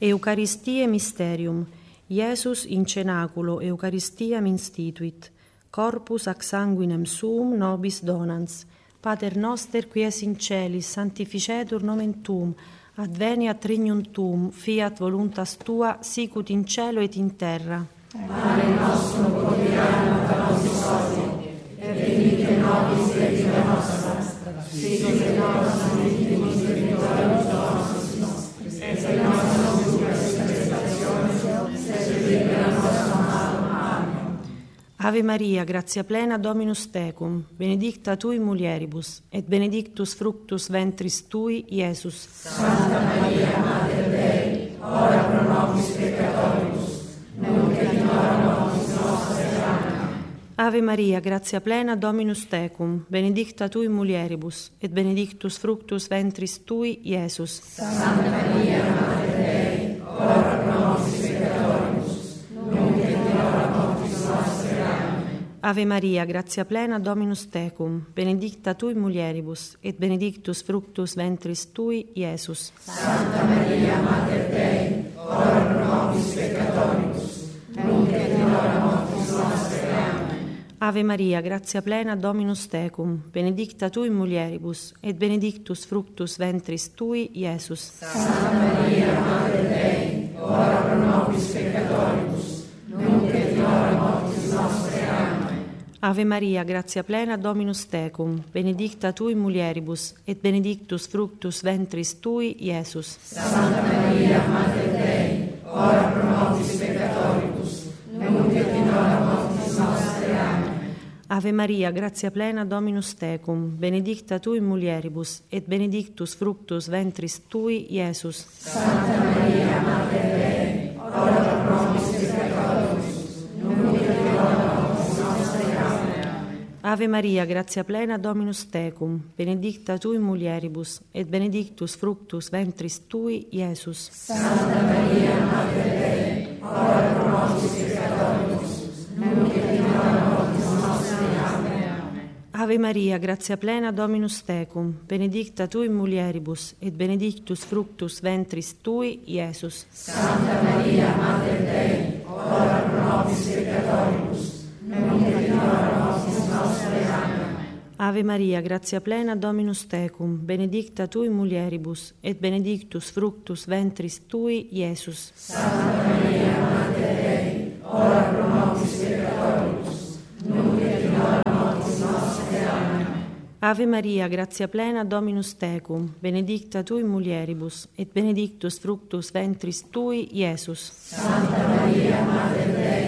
Eucharistie Mysterium, Iesus in cenaculo Eucharistiam instituit, corpus ac sanguinem suum nobis donans. Pater noster qui es in celis, sanctificetur nomen tuum, adveniat regnum tuum, fiat voluntas tua, sicut in cielo et in terra. Pane nostrum quotidianum da nobis hodie, et dimitte nobis debita nostra, sicut et nos dimittimus debitoribus nostris, et nos non inducas in tentationem, sed libera nos a malo. Amen. Ave Maria, gratia plena, Dominus tecum, benedicta tui mulieribus, et benedictus fructus ventris tui, Iesus. Santa Maria, Mater Dei, ora pro nobis peccatoribus, nunc et in hora mortis nostre. Amen. Ave Maria, gratia plena, Dominus tecum, benedicta tui mulieribus, et benedictus fructus ventris tui, Iesus. Santa Maria, Mater Dei, ora pro nobis peccatoribus, nunc et in hora mortis nostre. Amen. Ave Maria, gratia plena, Dominus tecum, benedicta tui mulieribus, et benedictus fructus ventris tui, Iesus. Santa Maria, Mater Dei, ora pro nobis peccatoribus, nunc et in hora mortis nostre. Amen. Ave Maria, gratia plena, Dominus tecum, benedicta tui mulieribus, et benedictus fructus ventris tui, Iesus. Santa Maria, Mater Dei, ora pro nobis peccatoribus, nunc et in hora mortis nostre. Amen. Ave Maria, gratia plena, Dominus tecum, benedicta tui mulieribus, et benedictus fructus ventris tui, Iesus. Santa Maria, Mater Dei, ora pro nobis peccatoribus, nunc et in hora mortis nostre. Amen. Ave Maria, gratia plena, Dominus tecum, benedicta tui mulieribus, et benedictus fructus ventris tui, Iesus. Santa Maria, Mater Dei, ora pro nobis peccatoribus, nunc et in hora mortis nostre. Amen. Ave Maria, gratia plena, Dominus tecum, benedicta tui mulieribus, et benedictus fructus ventris tui, Iesus. Santa Maria, Mater Dei, ora pro nobis peccatoribus, nunc et in hora mortis nostre. Amen. Ave Maria, gratia plena, Dominus tecum, benedicta tui mulieribus, et benedictus fructus ventris tui, Iesus. Santa Maria, Mater Dei, ora pro nobis peccatoribus, nunc et in hora mortis nostre. Amen. Ave Maria, gratia plena, Dominus tecum, benedicta tui mulieribus, et benedictus fructus ventris tui, Iesus. Santa Maria, Mater Dei, ora pro nobis peccatoribus, nunc et in hora mortis nostre. Amen. Ave Maria, gratia plena, Dominus tecum, benedicta tui mulieribus, et benedictus fructus ventris tui, Iesus. Santa Maria, Mater Dei,